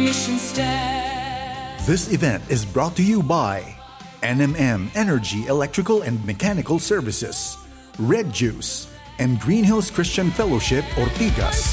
mission steps. This event is brought to you by NMM Energy Electrical and Mechanical Services, Red Juice, and Green Hills Christian Fellowship Ortigas.